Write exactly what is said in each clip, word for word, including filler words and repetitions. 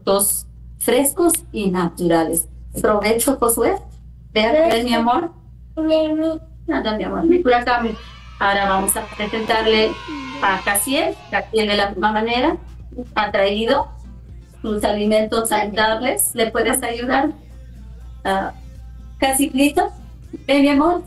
productos frescos y naturales. Provecho, Josué. Vea, mi amor. Nada, mi amor. Por acá. Ahora vamos a presentarle a Casiel. Casiel de la misma manera ha traído sus alimentos saludables. ¿Le puedes ayudar? Uh, Casielito, ven, mi amor.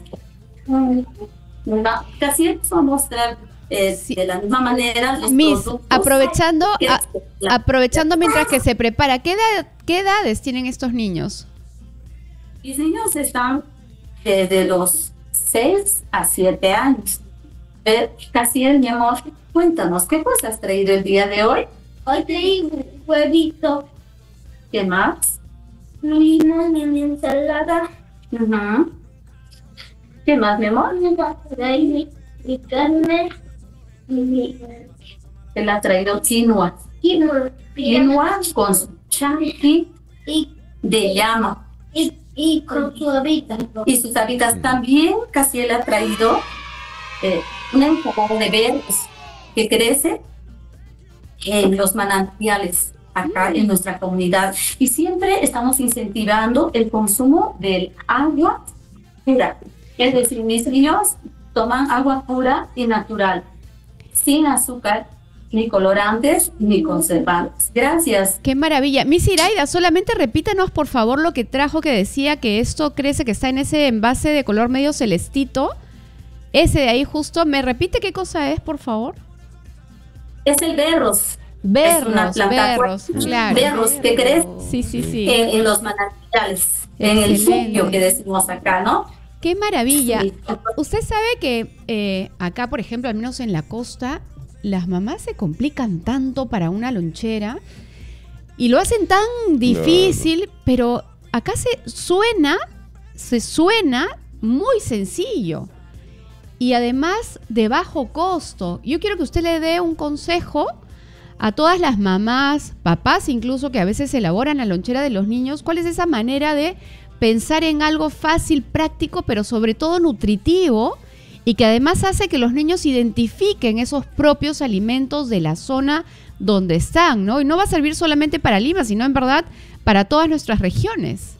Va, Casiel, vamos a mostrar eh, sí. de la misma manera los Miss, productos. aprovechando, a, aprovechando mientras que se prepara, ¿qué, edad, ¿qué edades tienen estos niños? Mis niños están desde los seis a siete años. Eh, Casiel, mi amor, cuéntanos, ¿qué cosas has traído el día de hoy? Hoy traigo huevito. ¿Qué más? Limón en mi ensalada. Uh-huh. ¿Qué más, mi amor? Mi, mi carne y mi... Él ha traído quinoa. Quinoa. Quinoa con su chanqui y de llama. Y, y con su habitas. Y sus habitas también. Casi él ha traído eh, un enfoque de verdes que crece en los manantiales acá en nuestra comunidad. Y siempre estamos incentivando el consumo del agua pura. Es decir, mis niños toman agua pura y natural, sin azúcar, ni colorantes, ni conservantes. Gracias. ¡Qué maravilla! Miss Iraida, solamente repítanos, por favor, lo que trajo, que decía que esto crece, que está en ese envase de color medio celestito. Ese de ahí justo. ¿Me repite qué cosa es, por favor? Es el berros. Berros, es una planta berros, claro. Berros que crece sí, sí, sí. En, en los manantiales, en el sitio que decimos acá, ¿no? ¡Qué maravilla! Sí. Usted sabe que eh, acá, por ejemplo, al menos en la costa, las mamás se complican tanto para una lonchera y lo hacen tan difícil, no, no. pero acá se suena, se suena muy sencillo y además de bajo costo. Yo quiero que usted le dé un consejo a todas las mamás, papás incluso, que a veces elaboran la lonchera de los niños. ¿Cuál es esa manera de pensar en algo fácil, práctico, pero sobre todo nutritivo, y que además hace que los niños identifiquen esos propios alimentos de la zona donde están, ¿no? Y no va a servir solamente para Lima, sino en verdad para todas nuestras regiones.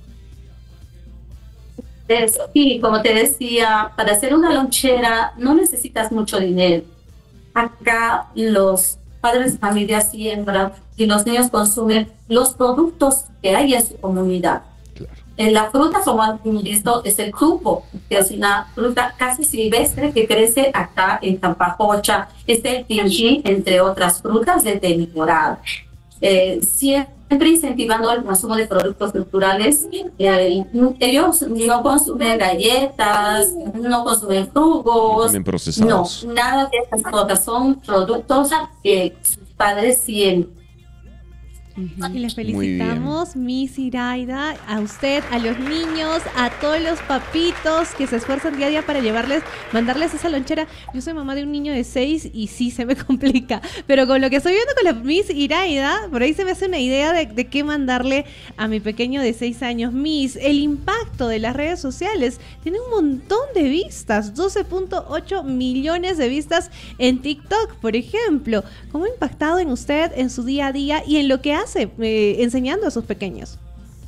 Sí, como te decía, para hacer una lonchera no necesitas mucho dinero. Acá los padres de familia siembran y los niños consumen los productos que hay en su comunidad. La fruta, como han visto, es el cupo, que es una fruta casi silvestre que crece acá en Tampajocha. Es el pinchi, entre otras frutas de temporada. Eh, siempre incentivando el consumo de productos culturales. Eh, ellos no consumen galletas, no consumen jugos. No comen procesados. No, nada de estas cosas. Son productos que sus padres siembran. Y les felicitamos, Miss Iraida, a usted, a los niños, a todos los papitos que se esfuerzan día a día para llevarles, mandarles esa lonchera. Yo soy mamá de un niño de seis y sí se me complica, pero con lo que estoy viendo con la Miss Iraida, por ahí se me hace una idea de, de qué mandarle a mi pequeño de seis años. Miss, el impacto de las redes sociales tiene un montón de vistas, doce punto ocho millones de vistas en TikTok, por ejemplo. ¿Cómo ha impactado en usted, en su día a día y en lo que hace Eh, enseñando a sus pequeños?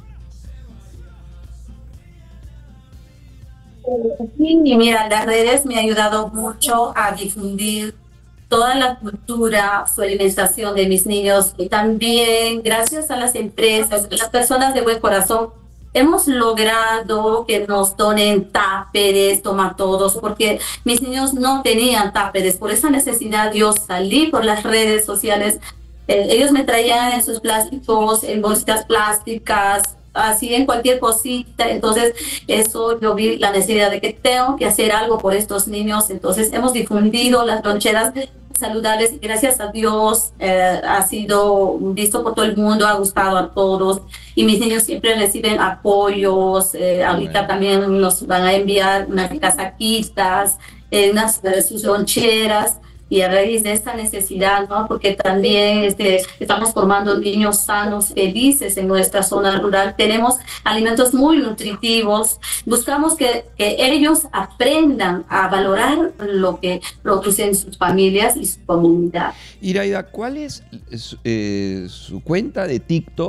Y mira, las redes me han ayudado mucho a difundir toda la cultura, su alimentación de mis niños, y también gracias a las empresas, a las personas de buen corazón, hemos logrado que nos donen táperes, tomatodos, porque mis niños no tenían táperes. Por esa necesidad yo salí por las redes sociales. Ellos me traían en sus plásticos, en bolsitas plásticas, así en cualquier cosita. Entonces, eso yo vi la necesidad de que tengo que hacer algo por estos niños. Entonces, hemos difundido las loncheras saludables y gracias a Dios eh, ha sido visto por todo el mundo, ha gustado a todos. Y mis niños siempre reciben apoyos. Eh, ahorita también nos van a enviar unas casaquitas, eh, unas eh, sus loncheras. Y a raíz de esta necesidad, ¿no? Porque también este, estamos formando niños sanos, felices en nuestra zona rural. Tenemos alimentos muy nutritivos. Buscamos que, que ellos aprendan a valorar lo que producen sus familias y su comunidad. Iraida, ¿cuál es eh, su cuenta de TikTok?